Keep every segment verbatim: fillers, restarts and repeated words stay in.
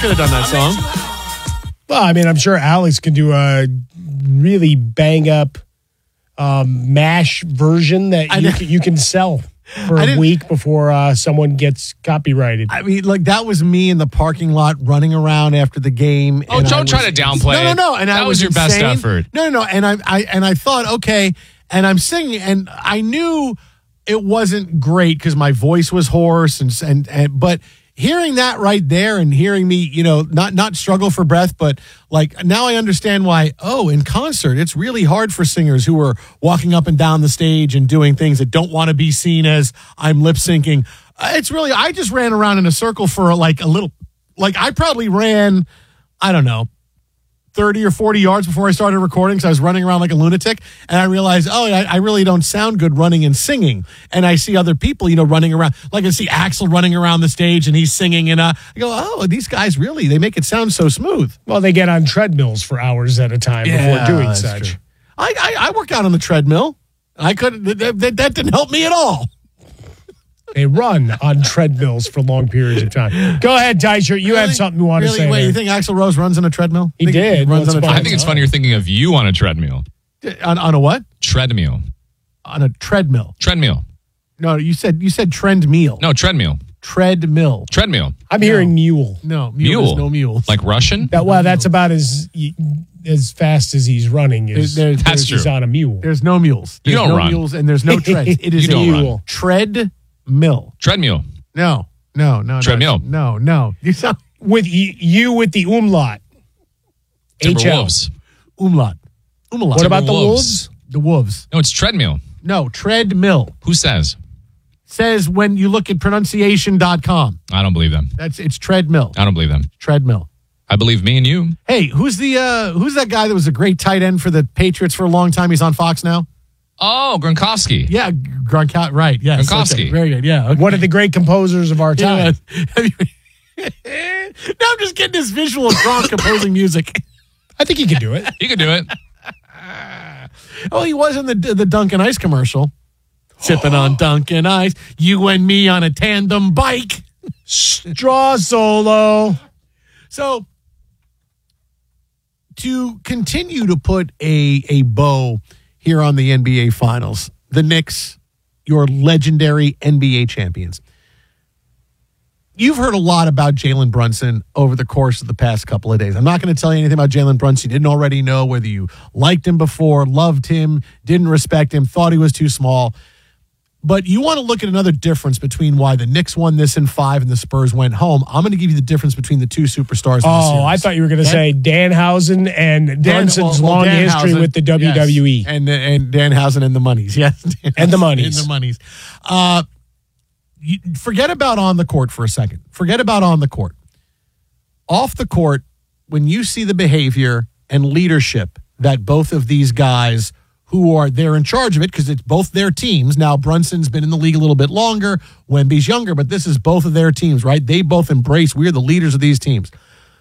could have done that song. Well, I mean, I'm sure Alex can do a really bang up um, MASH version that you can, you can sell for a week before uh, someone gets copyrighted. I mean, like, that was me in the parking lot running around after the game. Oh, and don't was, try to downplay no, it. No, no, no. And that I was, was your insane. best effort. No, no, no. And I, I, and I thought, okay, and I'm singing, and I knew it wasn't great because my voice was hoarse, and, and and but hearing that right there and hearing me, you know, not not struggle for breath, but like now I understand why. Oh, in concert, it's really hard for singers who are walking up and down the stage and doing things that don't want to be seen as I'm lip syncing. Uh, it's really, I just ran around in a circle for like a little, like I probably ran, I don't know, thirty or forty yards before I started recording because I was running around like a lunatic. And I realized, oh, I, I really don't sound good running and singing. And I see other people, you know, running around. Like I see Axel running around the stage and he's singing. And uh, I go, oh, these guys really, they make it sound so smooth. Well, they get on treadmills for hours at a time Yeah, before doing that's such. true. I, I, I work out on the treadmill. I couldn't, that, that, that didn't help me at all. They run on treadmills for long periods of time. Go ahead, Teicher. You Really? have something you want really? to say. Wait, there. you think Axl Rose runs on a treadmill? He Think did. runs on a Once upon a treadmill. I think it's funny you're thinking of you on a treadmill. On, on a what? Treadmill. On a treadmill. Treadmill. No, you said you said trend meal. No, treadmill. Treadmill. Treadmill. I'm hearing mule. No, mule. Mule. There's no mule. Like Russian? That, well, that's about as as fast as he's running. Is There- there's- That's he's true. on a mule. There's no mules. You There's don't no run. mules and there's no treads. It is You don't a run. mule. Treadmill. Treadmill. No, no, no, no. Treadmill. No, no. You sound With y- you with the umlaut. H L. Timberwolves. umlaut. Umlaut. What about the Timberwolves. wolves? the wolves? No, it's treadmill. No, treadmill. Who says? Says when you look at pronunciation dot com. I don't believe them. That's it's treadmill. I don't believe them. Treadmill. I believe me and you. Hey, who's the uh who's that guy that was a great tight end for the Patriots for a long time? He's on Fox now. Oh, Gronkowski. Yeah, Gronkowski. Right. Yes. Gronkowski. Okay, very good. Yeah. Okay. One of the great composers of our time. Yeah. Now I'm just getting this visual of Gronk composing music. I think he could do it. You can do it. Oh, he was in the the Dunkin' Ice commercial. Sipping on Dunkin' Ice. You and me on a tandem bike. Straw solo. So, to continue to put a, a bow here on the N B A Finals, the Knicks, your legendary N B A champions. You've heard a lot about Jalen Brunson over the course of the past couple of days. I'm not going to tell you anything about Jalen Brunson you didn't already know, whether you liked him before, loved him, didn't respect him, thought he was too small. But you want to look at another difference between why the Knicks won this in five and the Spurs went home. I'm going to give you the difference between the two superstars. In the Oh, series. I thought you were going to Okay? say Danhausen and Dan- Brunson's well, well, long Danhausen, history with the W W E. yes. and and Danhausen and the monies, yes, And the monies. and the monies. Uh, you, forget about on the court for a second. Forget about on the court. Off the court, when you see the behavior and leadership that both of these guys, who are they're in charge of it because it's both their teams. Now Brunson's been in the league a little bit longer, Wemby's younger, but this is both of their teams, right? They both embrace we're the leaders of these teams.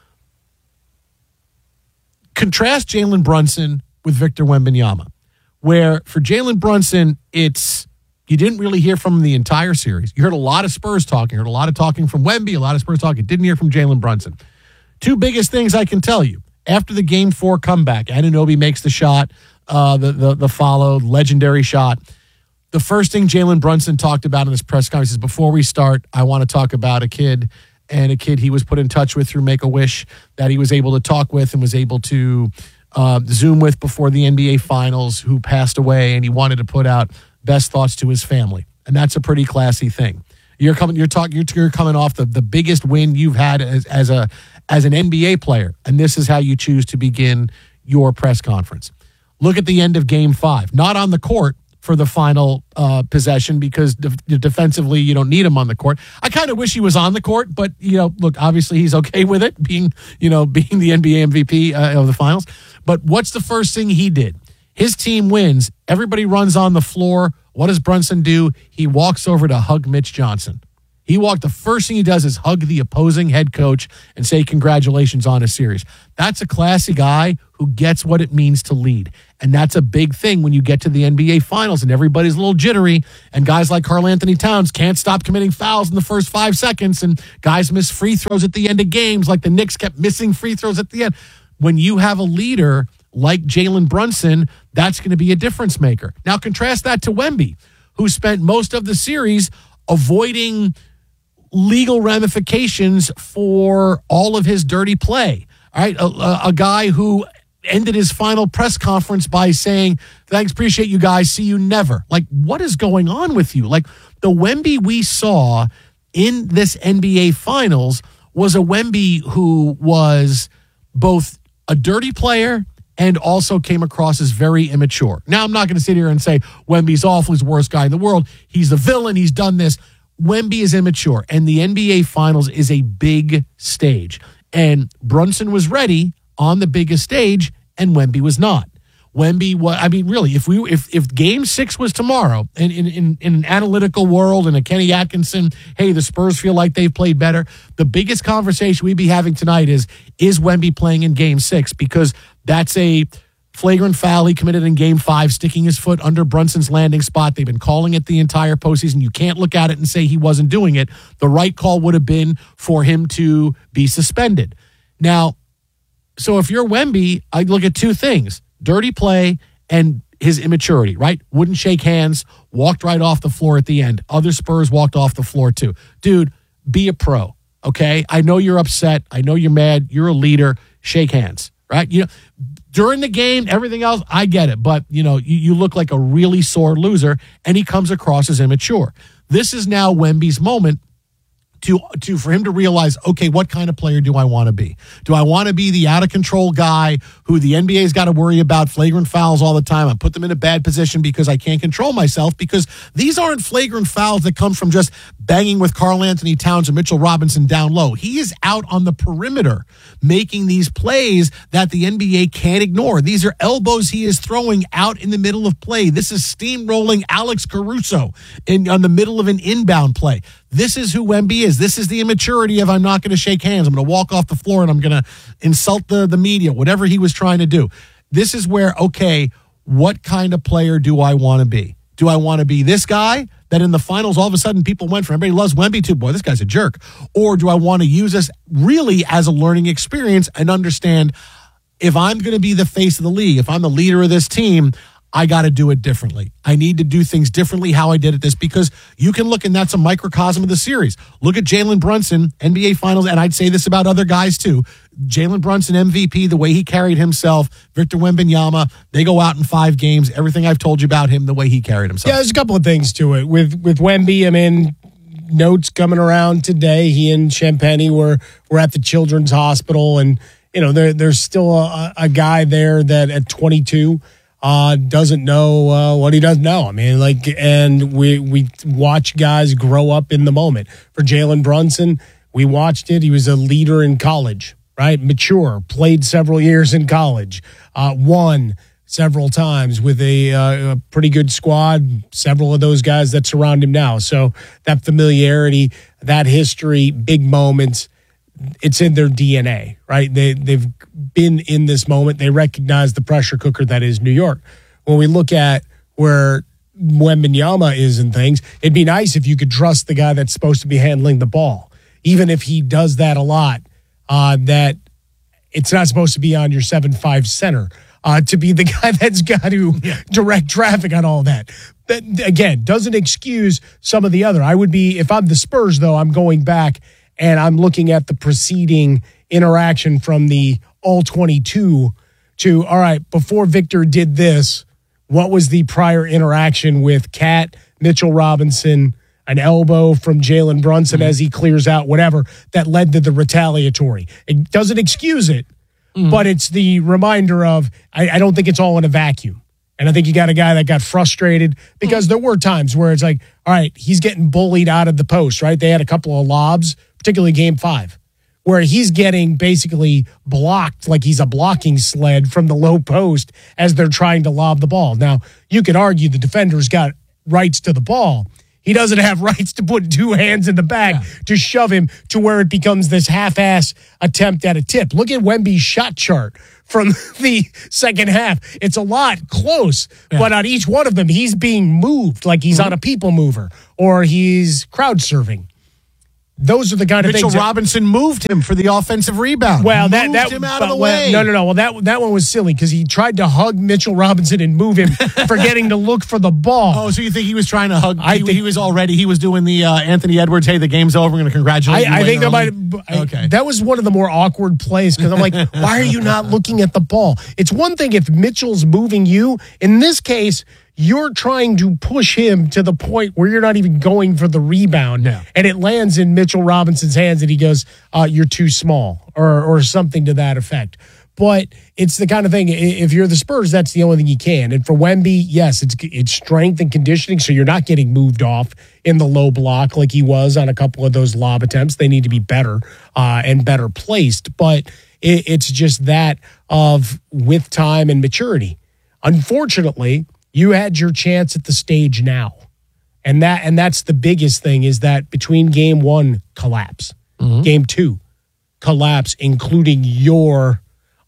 Contrast Jalen Brunson with Victor Wembanyama, where for Jalen Brunson, it's you didn't really hear from him the entire series. You heard a lot of Spurs talking, heard a lot of talking from Wemby, a lot of Spurs talking. Didn't hear from Jalen Brunson. Two biggest things I can tell you. After the game four comeback, Anunoby makes the shot, uh, the, the, the followed legendary shot. The first thing Jalen Brunson talked about in this press conference is, before we start, I want to talk about a kid and a kid he was put in touch with through Make-A-Wish that he was able to talk with and was able to uh, Zoom with before the N B A Finals, who passed away, and he wanted to put out best thoughts to his family. And that's a pretty classy thing. You're coming, you're talking, you're, you're coming off the, the biggest win you've had as, as a as an N B A player, and this is how you choose to begin your press conference. Look at the end of Game Five, not on the court for the final uh, possession because de- defensively you don't need him on the court. I kind of wish he was on the court, but you know, look, obviously he's okay with it being, you know, being the N B A M V P uh, of the finals. But what's the first thing he did? His team wins. Everybody runs on the floor. What does Brunson do? He walks over to hug Mitch Johnson. He walked, the first thing he does is hug the opposing head coach and say congratulations on a series. That's a classy guy who gets what it means to lead. And that's a big thing when you get to the N B A Finals and everybody's a little jittery and guys like Karl Anthony Towns can't stop committing fouls in the first five seconds and guys miss free throws at the end of games like the Knicks kept missing free throws at the end. When you have a leader like Jalen Brunson, that's going to be a difference maker. Now contrast that to Wemby, who spent most of the series avoiding legal ramifications for all of his dirty play. All right, a, a, a guy who ended his final press conference by saying, thanks, appreciate you guys, see you never. Like, what is going on with you? Like, the Wemby we saw in this N B A Finals was a Wemby who was both a dirty player and also came across as very immature. Now, I'm not going to sit here and say Wemby's awful, he's the worst guy in the world. He's the villain, he's done this. Wemby is immature, and the N B A Finals is a big stage. And Brunson was ready on the biggest stage, and Wemby was not. Wemby was, I mean, really, if we if if game six was tomorrow, and in, in, in an analytical world and a Kenny Atkinson, hey, the Spurs feel like they've played better, the biggest conversation we'd be having tonight is, is Wemby playing in game six? Because that's a flagrant foul he committed in game five, sticking his foot under Brunson's landing spot. They've been calling it the entire postseason. You can't look at it and say he wasn't doing it. The right call would have been for him to be suspended. Now, so if you're Wemby, I look at two things: dirty play and his immaturity, right? Wouldn't shake hands, walked right off the floor at the end. Other Spurs walked off the floor too. Dude, be a pro, okay? I know you're upset. I know you're mad. You're a leader. Shake hands, right? You know, during the game, everything else, I get it. But, you know, you, you look like a really sore loser, and he comes across as immature. This is now Wemby's moment to to for him to realize, okay, what kind of player do I want to be? Do I want to be the out-of-control guy who the N B A's got to worry about flagrant fouls all the time? I put them in a bad position because I can't control myself, because these aren't flagrant fouls that come from just banging with Karl Anthony Towns and Mitchell Robinson down low. He is out on the perimeter making these plays that the N B A can't ignore. These are elbows he is throwing out in the middle of play. This is steamrolling Alex Caruso in on the middle of an inbound play. This is who Wemby is. This is the immaturity of, I'm not going to shake hands. I'm going to walk off the floor and I'm going to insult the, the media, whatever he was trying to do. This is where, okay, what kind of player do I want to be? Do I want to be this guy that in the finals all of a sudden people went from, everybody loves Wemby to, boy, this guy's a jerk? Or do I want to use this really as a learning experience and understand, if I'm going to be the face of the league, if I'm the leader of this team, I got to do it differently. I need to do things differently how I did it this, because you can look, and that's a microcosm of the series. Look at Jalen Brunson, N B A Finals, and I'd say this about other guys too. Jalen Brunson, M V P, the way he carried himself. Victor Wembanyama, they go out in five games. Everything I've told you about him, the way he carried himself. Yeah, there's a couple of things to it. With with Wemby, I mean, notes coming around today. He and Champagny were, were at the Children's Hospital, and, you know, there, there's still a, a guy there that at twenty-two Uh, doesn't know uh, what he doesn't know. I mean, like, and we we watch guys grow up in the moment. For Jalen Brunson, we watched it. He was a leader in college, right? Mature, played several years in college, uh, won several times with a, uh, a pretty good squad. Several of those guys that surround him now. So that familiarity, that history, big moments, it's in their D N A, right? They, they've been in this moment. They recognize the pressure cooker that is New York. When we look at where Wembanyama is and things, it'd be nice if you could trust the guy that's supposed to be handling the ball. Even if he does that a lot, uh, that it's not supposed to be on your seven five center uh, to be the guy that's got to yeah. direct traffic on all that. That, again, doesn't excuse some of the other. I would be, if I'm the Spurs, though, I'm going back and I'm looking at the preceding interaction from the all twenty-two to, all right, before Victor did this, what was the prior interaction with Cat, Mitchell Robinson, an elbow from Jalen Brunson mm-hmm. as he clears out, whatever, that led to the retaliatory? It doesn't excuse it, mm-hmm. but it's the reminder of, I, I don't think it's all in a vacuum. And I think you got a guy that got frustrated because there were times where it's like, all right, he's getting bullied out of the post, right? They had a couple of lobs, particularly game five, where he's getting basically blocked like he's a blocking sled from the low post as they're trying to lob the ball. Now, you could argue the defender's got rights to the ball. He doesn't have rights to put two hands in the bag yeah. to shove him to where it becomes this half-ass attempt at a tip. Look at Wemby's shot chart from the second half. It's a lot close, yeah. but on each one of them, he's being moved like he's mm-hmm. on a people mover or he's crowd surfing. Those are the kind of Mitchell things. Mitchell Robinson moved him for the offensive rebound. Well, that moved that him out but, of the well, way. No, no, no. Well, that that one was silly because he tried to hug Mitchell Robinson and move him, forgetting to look for the ball. Oh, so you think he was trying to hug? I he, think, he was already. He was doing the uh, Anthony Edwards. Hey, the game's over. I'm going to congratulate you. I, I think that early. might. I, okay. That was one of the more awkward plays because I'm like, why are you not looking at the ball? It's one thing if Mitchell's moving you. In this case, you're trying to push him to the point where you're not even going for the rebound. Yeah. And it lands in Mitchell Robinson's hands and he goes, uh, you're too small or or something to that effect. But it's the kind of thing, if you're the Spurs, that's the only thing you can. And for Wemby, yes, it's it's strength and conditioning, so you're not getting moved off in the low block like he was on a couple of those lob attempts. They need to be better uh, and better placed. But it, it's just that of with time and maturity. Unfortunately, you had your chance at the stage now. And that and that's the biggest thing is that between game one, collapse. Mm-hmm. Game two, collapse, including your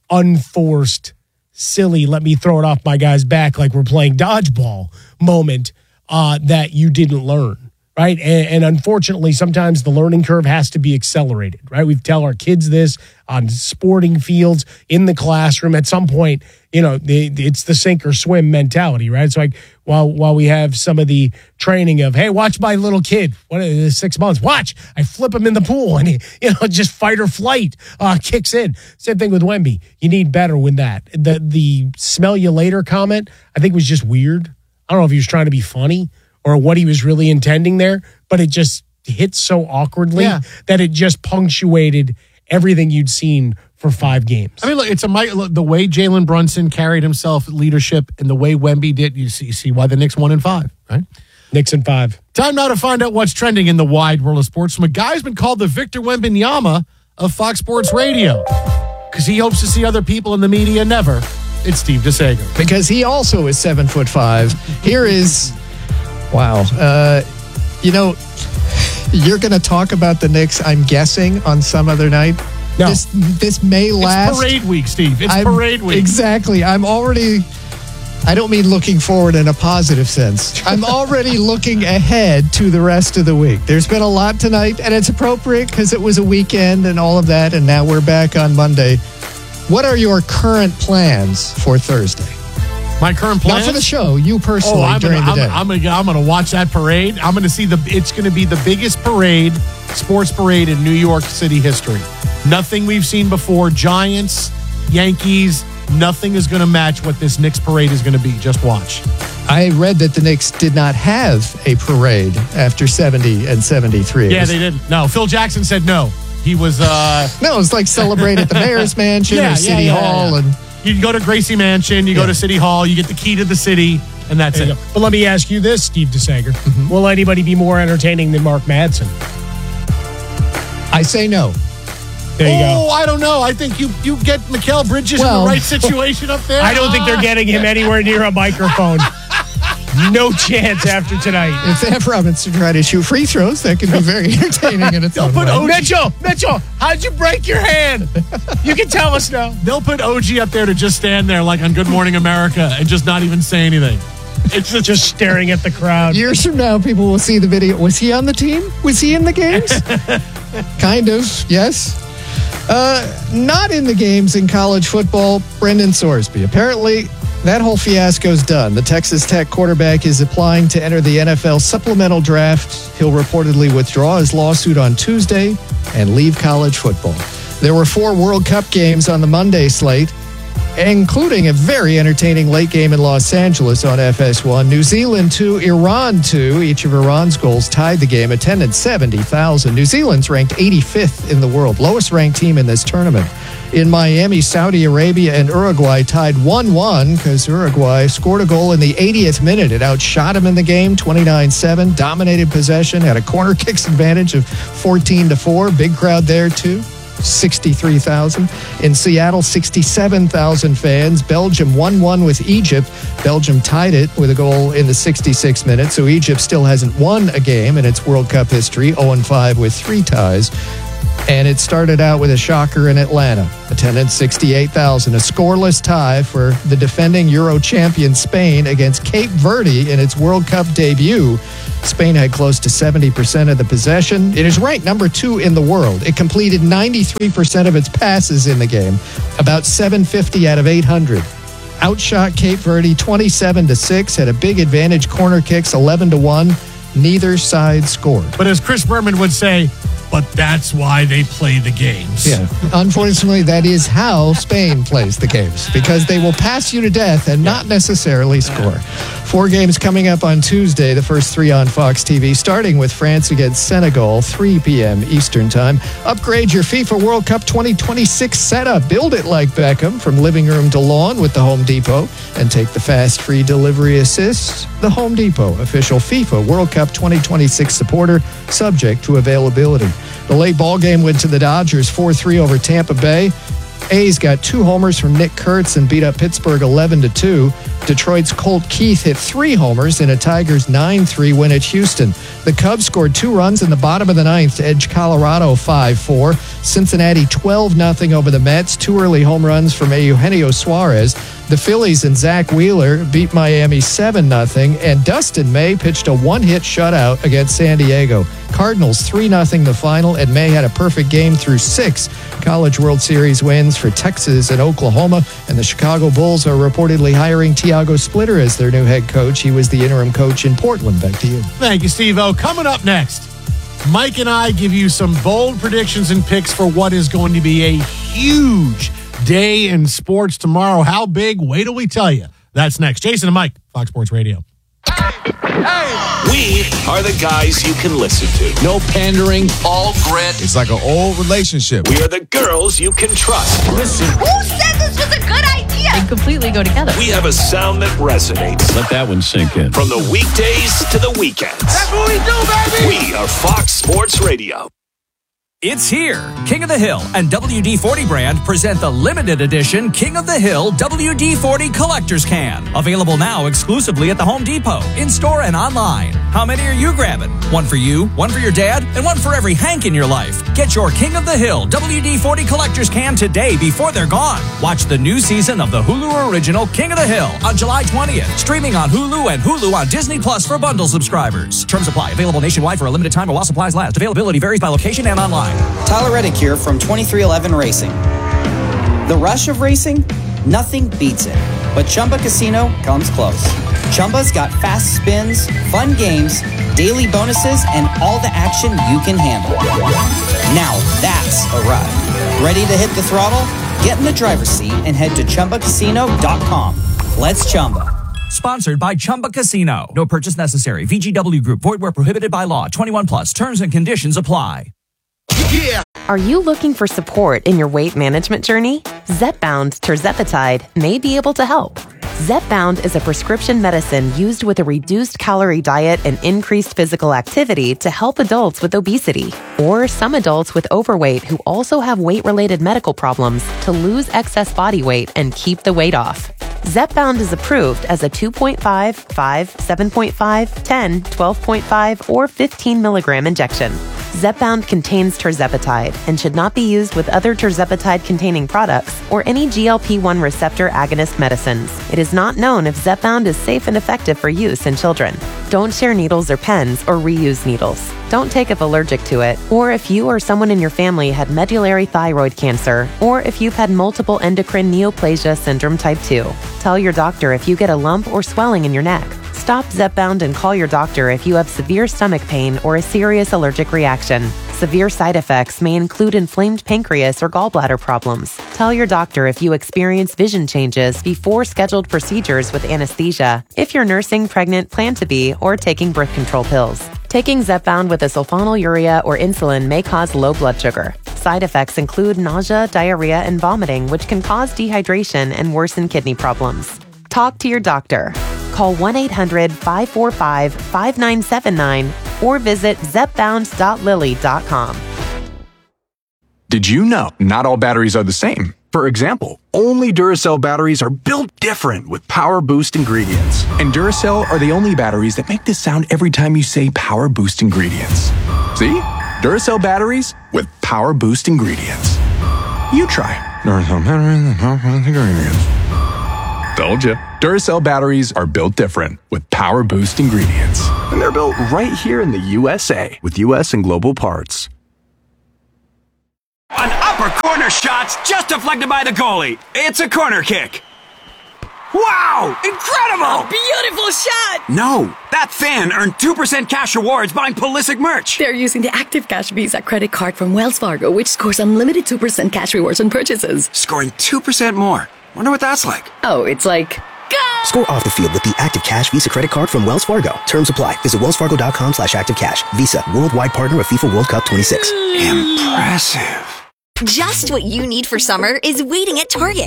unforced, silly, let me throw it off my guy's back like we're playing dodgeball moment uh, that you didn't learn, right? And, and unfortunately, sometimes the learning curve has to be accelerated, right? We tell our kids this on sporting fields, in the classroom. At some point, you know, the, it's the sink or swim mentality, right? It's like while while we have some of the training of, hey, watch my little kid, what is six months? Watch, I flip him in the pool, and he, you know, just fight or flight uh, kicks in. Same thing with Wemby. You need better with that. The the smell you later comment, I think was just weird. I don't know if he was trying to be funny or what he was really intending there, but it just hit so awkwardly yeah. that it just punctuated everything you'd seen for five games. I mean, look, it's a look, the way Jalen Brunson carried himself, leadership, and the way Wemby did. You see, you see why the Knicks won in five, right? Knicks in five. Time now to find out what's trending in the wide world of sports from a guy who's been called the Victor Wembanyama of Fox Sports Radio because he hopes to see other people in the media never. It's Steve DeSager. Because he also is seven foot five. Here is, wow, uh, you know. You're going to talk about the Knicks, I'm guessing, on some other night? No. This, this may last. It's parade week, Steve. It's I'm, parade week. Exactly. I'm already, I don't mean looking forward in a positive sense. I'm already looking ahead to the rest of the week. There's been a lot tonight, and it's appropriate because it was a weekend and all of that, and now we're back on Monday. What are your current plans for Thursday? My current plans? Not for the show, you personally oh, I'm during gonna, the day. I'm, I'm, gonna, I'm gonna watch that parade. I'm gonna see the. It's gonna be the biggest parade, sports parade in New York City history. Nothing we've seen before. Giants, Yankees. Nothing is gonna match what this Knicks parade is gonna be. Just watch. I read that the Knicks did not have a parade after seventy and seventy-three. Yeah, they didn't. No, Phil Jackson said no. He was. uh No, it's like celebrate at the Mayor's Mansion yeah, or City yeah, yeah, Hall yeah. and. You go to Gracie Mansion, you yeah. go to City Hall, you get the key to the city, and that's it. But let me ask you this, Steve DeSager. Mm-hmm. Will anybody be more entertaining than Mark Madsen? I say no. There you oh, go. I don't know. I think you, you get Mikal Bridges well, in the right situation up there. I don't think they're getting him anywhere near a microphone. No chance after tonight. If they have Robinson try to shoot free throws, that could be very entertaining in its own put way. O G. Mitchell, Mitchell, how'd you break your hand? You can tell us now. They'll put O G up there to just stand there like on Good Morning America and just not even say anything. It's just, just staring at the crowd. Years from now, people will see the video. Was he on the team? Was he in the games? Kind of, yes. Uh, not in the games in college football, Brendan Sorsby. Apparently, that whole fiasco's done. The Texas Tech quarterback is applying to enter the N F L supplemental draft. He'll reportedly withdraw his lawsuit on Tuesday and leave college football. There were four World Cup games on the Monday slate, including a very entertaining late game in Los Angeles on F S one. New Zealand two, Iran two. Each of Iran's goals tied the game. Attended seventy thousand. New Zealand's ranked eighty-fifth in the world, lowest ranked team in this tournament. In Miami, Saudi Arabia and Uruguay tied one one because Uruguay scored a goal in the eightieth minute. It outshot them in the game, twenty-nine seven, dominated possession, had a corner kicks advantage of fourteen to four. Big crowd there, too. sixty-three thousand. In Seattle, sixty-seven thousand fans. Belgium one one with Egypt. Belgium tied it with a goal in the sixty-sixth minute, so Egypt still hasn't won a game in its World Cup history, oh and five with three ties. And it started out with a shocker in Atlanta. Attendance sixty-eight thousand. A scoreless tie for the defending Euro champion Spain against Cape Verde in its World Cup debut. Spain had close to seventy percent of the possession. It is ranked number two in the world. It completed ninety-three percent of its passes in the game, about seven fifty out of eight hundred. Outshot Cape Verde twenty-seven to six, had a big advantage, corner kicks eleven to one. Neither side scored. But as Chris Berman would say, but that's why they play the games. Yeah. Unfortunately, that is how Spain plays the games, because they will pass you to death and not necessarily score. Four games coming up on Tuesday, the first three on Fox T V, starting with France against Senegal, three p.m. Eastern Time. Upgrade your FIFA World Cup twenty twenty-six setup. Build it like Beckham from living room to lawn with the Home Depot, and take the fast free delivery assist. The Home Depot, official FIFA World Cup twenty twenty-six supporter, subject to availability. The late ball game went to the Dodgers four three over Tampa Bay. A's got two homers from Nick Kurtz and beat up Pittsburgh eleven to two. Detroit's Colt Keith hit three homers in a Tigers nine three win at Houston. The Cubs scored two runs in the bottom of the ninth to edge Colorado five four. Cincinnati twelve nothing over the Mets. Two early home runs from Eugenio Suarez. The Phillies and Zach Wheeler beat Miami seven nothing. And Dustin May pitched a one-hit shutout against San Diego. Cardinals three nothing the final, and May had a perfect game through six College World Series wins for Texas and Oklahoma. And the Chicago Bulls are reportedly hiring Tiago Splitter as their new head coach. He was the interim coach in Portland. Back to you. Thank you, Steve-O. Coming up next, Mike and I give you some bold predictions and picks for what is going to be a huge day in sports tomorrow. How big? Wait till we tell you. That's next. Jason and Mike, Fox Sports Radio. We are the guys you can listen to. No pandering, all grit. It's like an old relationship. We are the girls you can trust. Listen. Who said this was a good idea? They completely go together. We have a sound that resonates. Let that one sink in. From the weekdays to the weekends. That's what we do, baby! We are Fox Sports Radio. It's here. King of the Hill and W D forty brand present the limited edition King of the Hill W D forty Collector's Can. Available now exclusively at the Home Depot, in-store and online. How many are you grabbing? One for you, one for your dad, and one for every Hank in your life. Get your King of the Hill W D forty Collector's Can today before they're gone. Watch the new season of the Hulu original King of the Hill on July twentieth. Streaming on Hulu and Hulu on Disney Plus for bundle subscribers. Terms apply. Available nationwide for a limited time while supplies last. Availability varies by location and online. Tyler Reddick here from twenty-three eleven Racing. The rush of racing? Nothing beats it. But Chumba Casino comes close. Chumba's got fast spins, fun games, daily bonuses, and all the action you can handle. Now that's a ride. Ready to hit the throttle? Get in the driver's seat and head to Chumba Casino dot com. Let's Chumba. Sponsored by Chumba Casino. No purchase necessary. V G W Group. Void where prohibited by law. twenty-one plus. Terms and conditions apply. Yeah. Are you looking for support in your weight management journey? Zepbound tirzepatide may be able to help. Zepbound is a prescription medicine used with a reduced calorie diet and increased physical activity to help adults with obesity or some adults with overweight who also have weight-related medical problems to lose excess body weight and keep the weight off. Zepbound is approved as a two point five, five, seven point five, ten, twelve point five, or fifteen milligram injection. Zepbound contains tirzepatide and should not be used with other tirzepatide-containing products or any G L P one receptor agonist medicines. It is not known if Zepbound is safe and effective for use in children. Don't share needles or pens or reuse needles. Don't take if allergic to it, or if you or someone in your family had medullary thyroid cancer, or if you've had multiple endocrine neoplasia syndrome type two. Tell your doctor if you get a lump or swelling in your neck. Stop Zepbound and call your doctor if you have severe stomach pain or a serious allergic reaction. Severe side effects may include inflamed pancreas or gallbladder problems. Tell your doctor if you experience vision changes before scheduled procedures with anesthesia, if you're nursing, pregnant, plan to be, or taking birth control pills. Taking Zepbound with a sulfonylurea or insulin may cause low blood sugar. Side effects include nausea, diarrhea, and vomiting, which can cause dehydration and worsen kidney problems. Talk to your doctor. Call one eight hundred, five four five, five nine seven nine or visit zepbound dot lilly dot com. Did you know not all batteries are the same? For example, only Duracell batteries are built different with Power Boost ingredients. And Duracell are the only batteries that make this sound every time you say Power Boost ingredients. See? Duracell batteries with Power Boost ingredients. You try. Duracell batteries with Power Boost ingredients. Told you. Duracell batteries are built different with Power Boost ingredients. And they're built right here in the U S A with U S and global parts. An upper corner shot's just deflected by the goalie. It's a corner kick. Wow! Incredible! A beautiful shot! No, that fan earned two percent cash rewards buying Pulisic merch. They're using the Active Cash Visa credit card from Wells Fargo, which scores unlimited two percent cash rewards on purchases. Scoring two percent more. Wonder what that's like. Oh, it's like... Go! Score off the field with the Active Cash Visa credit card from Wells Fargo. Terms apply. Visit wellsfargo.com slash activecash. Visa, worldwide partner of FIFA World Cup twenty-six. Impressive. Just what you need for summer is waiting at Target.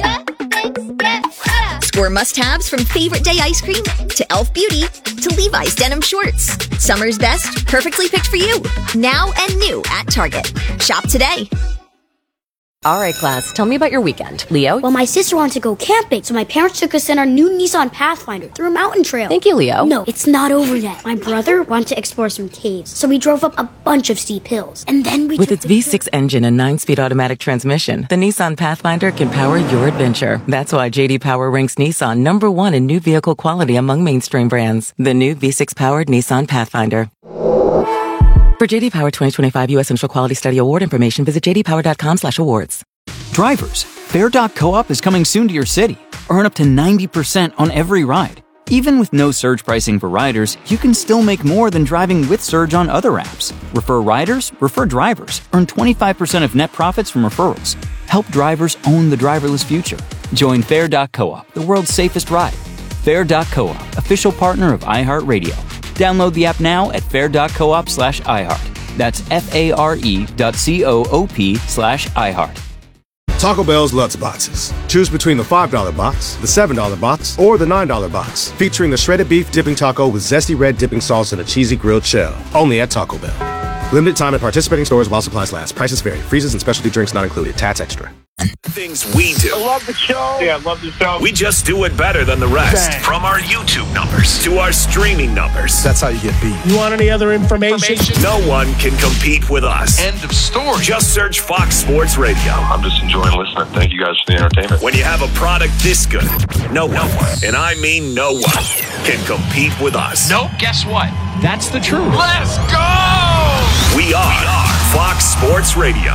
Score must-haves from Favorite Day ice cream to Elf Beauty to Levi's denim shorts. Summer's best, perfectly picked for you. Now and new at Target. Shop today. All right, class, tell me about your weekend. Leo? Well, my sister wanted to go camping, so my parents took us in our new Nissan Pathfinder through a mountain trail. Thank you, Leo. No, it's not over yet. My brother wanted to explore some caves, so we drove up a bunch of steep hills. And then we With took its the V six engine and nine-speed automatic transmission, the Nissan Pathfinder can power your adventure. That's why J D Power ranks Nissan number one in new vehicle quality among mainstream brands. The new V six-powered Nissan Pathfinder. For J D Power twenty twenty-five U S Central Quality Study Award information, visit jdpower.com slash awards. Drivers, Fair dot coop is coming soon to your city. Earn up to ninety percent on every ride. Even with no surge pricing for riders, you can still make more than driving with Surge on other apps. Refer riders, refer drivers. Earn twenty-five percent of net profits from referrals. Help drivers own the driverless future. Join Fair dot coop, the world's safest ride. Fair dot coop, official partner of iHeartRadio. Download the app now at fair dot coop slash iHeart. That's F-A-R-E dot C-O-O-P slash iHeart. Taco Bell's Lutz Boxes. Choose between the five dollar box, the seven dollar box, or the nine dollar box, featuring the shredded beef dipping taco with zesty red dipping sauce and a cheesy grilled shell. Only at Taco Bell. Limited time at participating stores while supplies last. Prices vary. Freezes and specialty drinks not included. Tats extra. Things we do. I love the show. Yeah, I love the show. We just do it better than the rest. Dang. From our YouTube numbers to our streaming numbers. That's how you get beat. You want any other information? information? No one can compete with us. End of story. Just search Fox Sports Radio. I'm just enjoying listening. Thank you guys for the entertainment. When you have a product this good, no one, and I mean no one, can compete with us. Nope, guess what? That's the truth. Let's go! We are, we are Fox Sports Radio.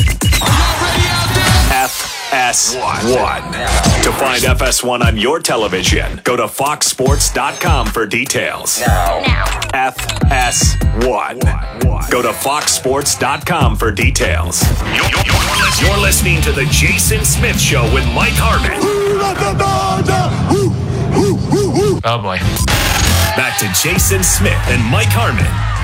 F S one. To find F S one on your television, go to fox sports dot com for details. Now. F S one. Go to fox sports dot com for details. You're, you're, you're listening to The Jason Smith Show with Mike Harmon. Oh, boy. Back to Jason Smith and Mike Harmon.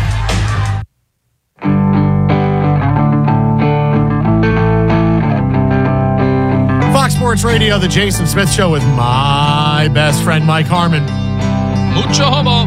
Fox Sports Radio, The Jason Smith Show with my best friend, Mike Harmon. Mucho homo.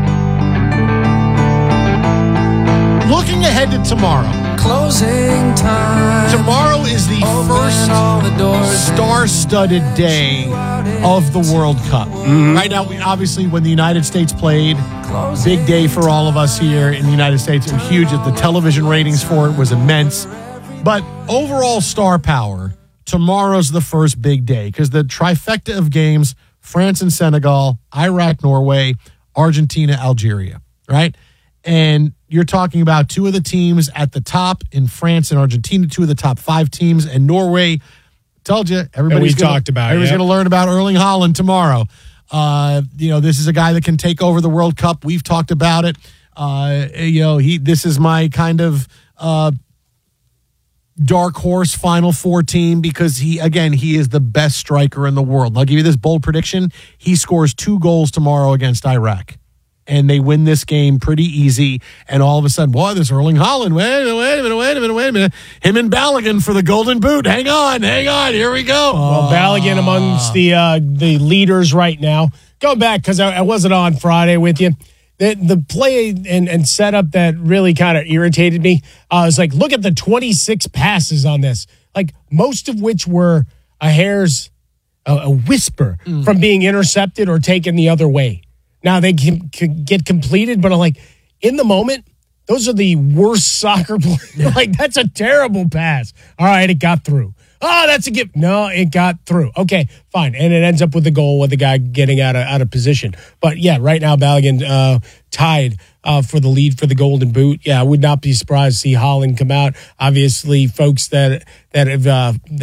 Looking ahead to tomorrow. Closing time. Tomorrow is the Open first all the doors star-studded day of the World Cup. Mm-hmm. Right now, we, obviously, when the United States played, big day for all of us here in the United States. It was huge. The television ratings for it was immense. But overall star power, tomorrow's the first big day because the trifecta of games, France and Senegal, Iraq, Norway, Argentina, Algeria, right? And you're talking about two of the teams at the top in France and Argentina, two of the top five teams, and Norway. Told you, everybody's we gonna, talked about everybody's yeah. going to learn about Erling Haaland tomorrow. Uh, you know, this is a guy that can take over the World Cup. We've talked about it. Uh, you know, he. This is my kind of uh, dark horse Final Four team because he, again, he is the best striker in the world. I'll give you this bold prediction. He scores two goals tomorrow against Iraq. And they win this game pretty easy. And all of a sudden, boy, this Erling Haaland. Wait a minute, wait a minute, wait a minute, wait a minute. Him and Balogun for the Golden Boot. Hang on, hang on. Here we go. Well, Balogun amongst the uh, the leaders right now. Go back because I, I wasn't on Friday with you. The, the play and, and setup that really kind of irritated me uh, was like, look at the twenty-six passes on this, like most of which were a hair's a, a whisper mm. from being intercepted or taken the other way. Now they can, can get completed, but I'm like, in the moment, those are the worst soccer players. Like, that's a terrible pass. All right, it got through. Oh, that's a gift. No, it got through. Okay, fine. And it ends up with the goal with the guy getting out of out of position. But yeah, right now Balogun uh, tied uh, for the lead for the Golden Boot. Yeah, I would not be surprised to see Holland come out. Obviously, folks that that have uh,